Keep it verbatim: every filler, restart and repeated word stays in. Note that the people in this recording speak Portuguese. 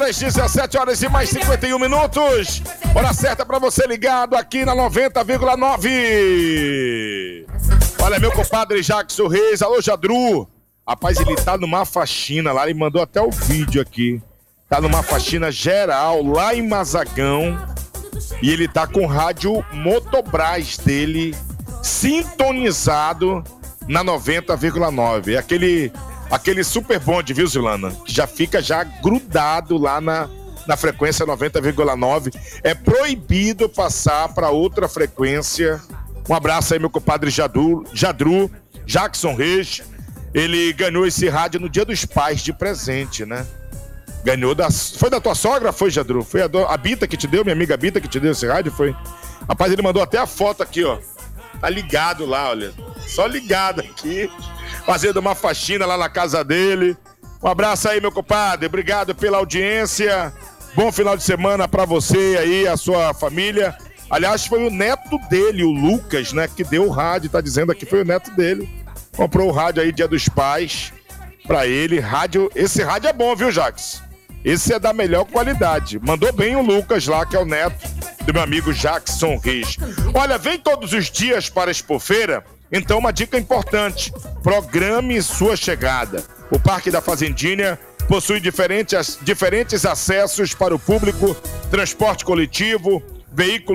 às dezessete horas e mais cinquenta e um minutos. Hora certa para você ligado aqui na noventa vírgula nove. Olha, meu compadre Jackson Reis. Alô, Jadru. Rapaz, ele tá numa faxina lá, ele mandou até o vídeo aqui. Tá numa faxina geral lá em Mazagão. E ele tá com o rádio Motobras dele sintonizado na noventa vírgula nove. É aquele, aquele super bonde, viu, Zilana? Que já fica já grudado lá na, na frequência noventa vírgula nove. É proibido passar para outra frequência. Um abraço aí, meu compadre Jadru, Jadru, Jackson Reis. Ele ganhou esse rádio no Dia dos Pais de presente, né? Ganhou da... Foi da tua sogra? Foi, Jadru? Foi a, do... a Bita que te deu, minha amiga Bita que te deu esse rádio? Foi? Rapaz, ele mandou até a foto aqui, ó. Tá ligado lá, olha. Só ligado aqui. Fazendo uma faxina lá na casa dele. Um abraço aí, meu compadre. Obrigado pela audiência. Bom final de semana pra você aí, a sua família. Aliás, foi o neto dele, o Lucas, né? Que deu o rádio. Tá dizendo aqui, foi o neto dele. Comprou o rádio aí, Dia dos Pais. Pra ele, rádio. Esse rádio é bom, viu, Jax? Esse é da melhor qualidade. Mandou bem o Lucas lá, que é o neto do meu amigo Jackson Reis. Olha, vem todos os dias para a Expofeira? Então uma dica importante. Programe sua chegada. O Parque da Fazendinha possui diferentes, diferentes acessos para o público, transporte coletivo, veículos